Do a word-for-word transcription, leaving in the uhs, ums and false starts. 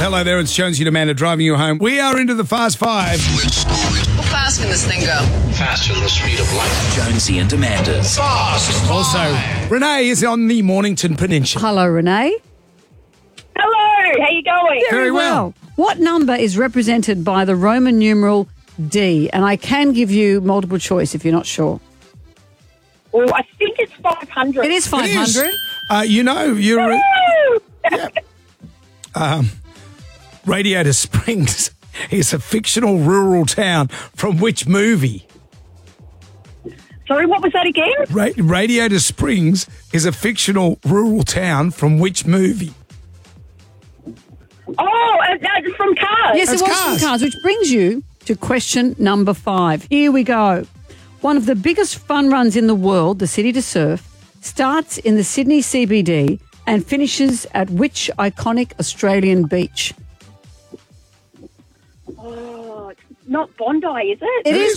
hello there. It's Jonesy and Amanda driving you home. We are into the Fast Five. How fast can this thing go? Faster than the speed of light. Jonesy and Amanda's Fast Five. Also, Renee is on the Mornington Peninsula. Hello, Renee. Hello, how you going? Very well. What number is represented by the Roman numeral D? And I can give you multiple choice if you're not sure. Oh, I think it's five hundred. It is five It is. hundred. Uh, you know, you're... Woo! Um, Radiator Springs is a fictional rural town from which movie? Sorry, what was that again? Ra- Radiator Springs is a fictional rural town from which movie? Oh, uh, uh, from Cars. Yes, That's it was Cars. from Cars, which brings you to question number five. Here we go. One of the biggest fun runs in the world, the City to Surf, starts in the Sydney C B D and finishes at which iconic Australian beach? Oh, it's not Bondi, is it? It is